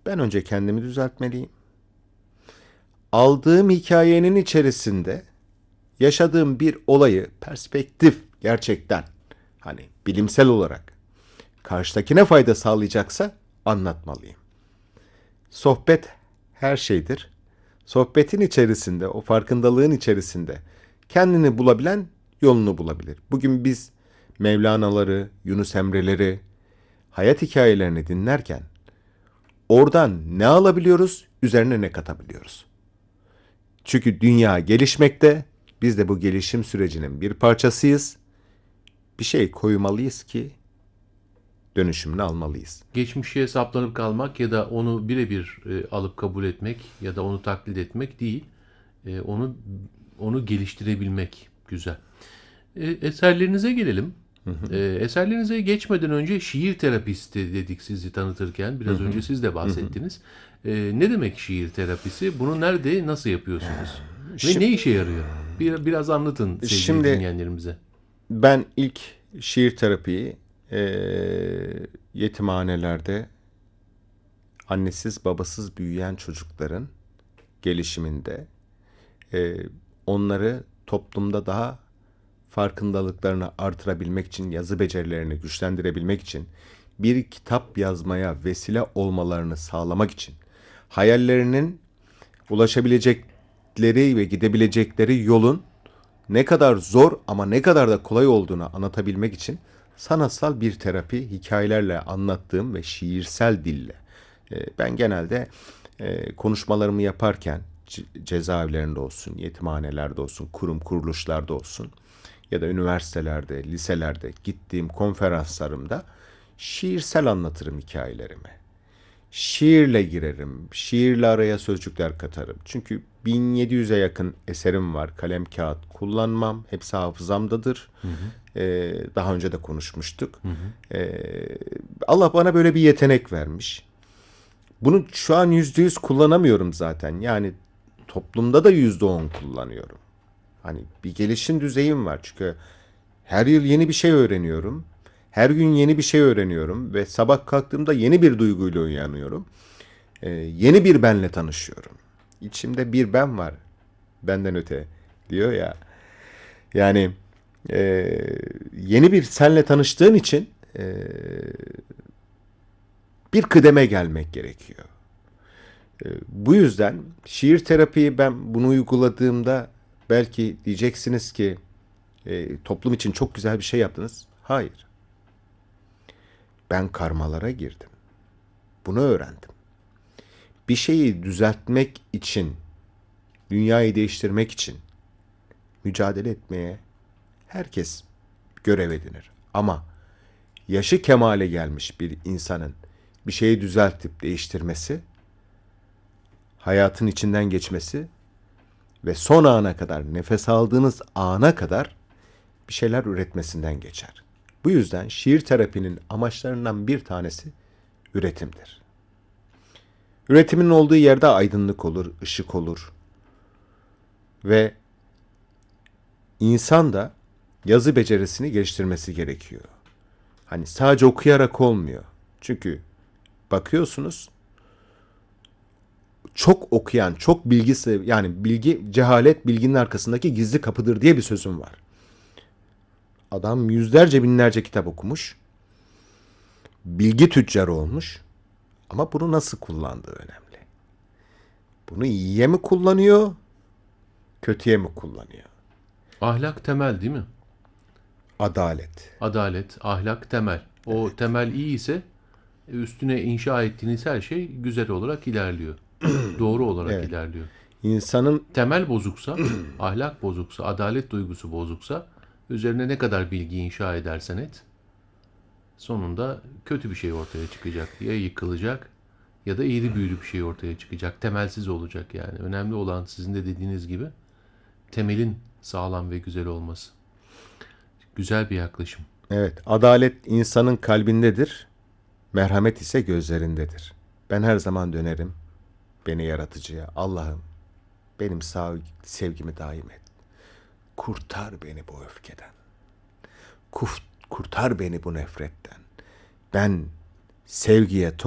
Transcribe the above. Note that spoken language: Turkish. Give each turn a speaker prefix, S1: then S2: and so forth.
S1: Ben önce kendimi düzeltmeliyim. Aldığım hikayenin içerisinde yaşadığım bir olayı perspektif gerçekten hani bilimsel olarak karşıdakine fayda sağlayacaksa anlatmalıyım. Sohbet her şeydir. Sohbetin içerisinde, o farkındalığın içerisinde kendini bulabilen yolunu bulabilir. Bugün biz Mevlana'ları, Yunus Emre'leri, hayat hikayelerini dinlerken oradan ne alabiliyoruz, üzerine ne katabiliyoruz? Çünkü dünya gelişmekte, biz de bu gelişim sürecinin bir parçasıyız. Bir şey koymalıyız ki dönüşümünü almalıyız.
S2: Geçmişe saplanıp kalmak ya da onu birebir alıp kabul etmek ya da onu taklit etmek değil. Onu geliştirebilmek güzel. Eserlerinize gelelim. Eserlerinize geçmeden önce şiir terapisti dedik sizi tanıtırken. Biraz önce siz de bahsettiniz. Ne demek şiir terapisi? Bunu nerede, nasıl yapıyorsunuz? Ve ne
S1: Şimdi,
S2: işe yarıyor? Biraz anlatın sevgili
S1: şimdi
S2: dinleyenlerimize.
S1: ben ilk şiir terapiyi yetimhanelerde annesiz babasız büyüyen çocukların gelişiminde e, onları toplumda daha farkındalıklarını artırabilmek için, yazı becerilerini güçlendirebilmek için, bir kitap yazmaya vesile olmalarını sağlamak için, hayallerinin ulaşabilecekleri ve gidebilecekleri yolun ne kadar zor ama ne kadar da kolay olduğunu anlatabilmek için sanatsal bir terapi hikayelerle anlattığım ve şiirsel dille. Ben genelde konuşmalarımı yaparken cezaevlerinde olsun, yetimhanelerde olsun, kurum kuruluşlarda olsun ya da üniversitelerde, liselerde gittiğim konferanslarımda şiirsel anlatırım hikayelerimi. Şiirle girerim. Şiirle araya sözcükler katarım. Çünkü 1700'e yakın eserim var. Kalem kağıt kullanmam. Hepsi hafızamdadır. Daha önce de konuşmuştuk. Allah bana böyle bir yetenek vermiş. Bunu şu an %100 kullanamıyorum zaten. Yani toplumda da %10 kullanıyorum. Hani bir gelişim düzeyim var. Çünkü her yıl yeni bir şey öğreniyorum. Her gün yeni bir şey öğreniyorum ve sabah kalktığımda yeni bir duyguyla uyanıyorum. Yeni bir benle tanışıyorum. İçimde bir ben var. Benden öte diyor ya. Yani e, yeni bir senle tanıştığın için bir kıdeme gelmek gerekiyor. Bu yüzden şiir terapiyi ben bunu uyguladığımda belki diyeceksiniz ki toplum için çok güzel bir şey yaptınız. Hayır. Ben karmalara girdim. Bunu öğrendim. Bir şeyi düzeltmek için, dünyayı değiştirmek için mücadele etmeye herkes görev edinir. Ama yaşı kemale gelmiş bir insanın bir şeyi düzeltip değiştirmesi, hayatın içinden geçmesi ve son ana kadar, nefes aldığınız ana kadar bir şeyler üretmesinden geçer. Bu yüzden şiir terapinin amaçlarından bir tanesi üretimdir. Üretimin olduğu yerde aydınlık olur, ışık olur ve insan da yazı becerisini geliştirmesi gerekiyor. Hani sadece okuyarak olmuyor. Çünkü bakıyorsunuz çok okuyan, çok bilgisi yani bilgi, cehalet bilginin arkasındaki gizli kapıdır diye bir sözüm var. Adam yüzlerce binlerce kitap okumuş, bilgi tüccarı olmuş ama bunu nasıl kullandığı önemli. Bunu iyiye mi kullanıyor, kötüye mi kullanıyor?
S2: Ahlak temel değil mi?
S1: Adalet.
S2: Adalet, ahlak temel. O
S1: Evet.
S2: temel iyi ise üstüne inşa ettiğiniz her şey güzel olarak ilerliyor. Doğru olarak
S1: Evet.
S2: ilerliyor.
S1: İnsanın
S2: Temel bozuksa, ahlak bozuksa, adalet duygusu bozuksa üzerine ne kadar bilgi inşa edersen et sonunda kötü bir şey ortaya çıkacak. Ya yıkılacak ya da eğri büğrü bir şey ortaya çıkacak. Temelsiz olacak yani. Önemli olan sizin de dediğiniz gibi temelin sağlam ve güzel olması. Güzel bir yaklaşım.
S1: evet, adalet insanın kalbindedir, merhamet ise gözlerindedir. Ben her zaman dönerim beni yaratıcıya. Allah'ım benim sevgimi daim et. Kurtar beni bu öfkeden. Kurtar beni bu nefretten. Ben sevgiye